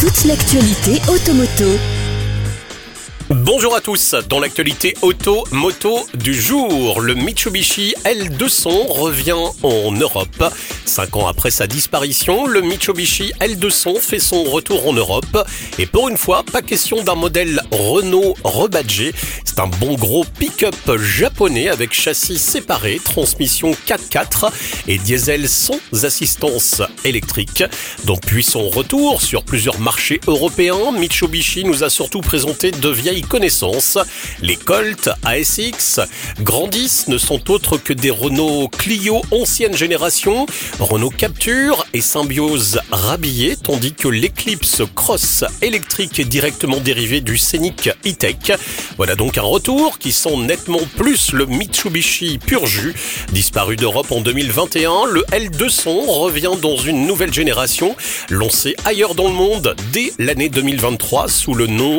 toute l'actualité automoto. Bonjour à tous, dans l'actualité auto-moto du jour, le Mitsubishi L200 revient en Europe. 5 ans après sa disparition, le Mitsubishi L200 fait son retour en Europe. Et pour une fois, pas question d'un modèle Renault rebadgé. C'est un bon gros pick-up japonais avec châssis séparé, transmission 4x4 et diesel sans assistance électrique. Depuis son retour sur plusieurs marchés européens, Mitsubishi nous a surtout présenté de vieilles connaissances. Les Colt ASX, Grandis ne sont autres que des Renault Clio ancienne génération, Renault Captur et Symbiose rhabillés, tandis que l'Eclipse Cross électrique est directement dérivé du Scénic E-Tech. Voilà donc un retour qui sent nettement plus le Mitsubishi pur jus. Disparu d'Europe en 2021, le L200 revient dans une nouvelle génération, lancé ailleurs dans le monde dès l'année 2023 sous le nom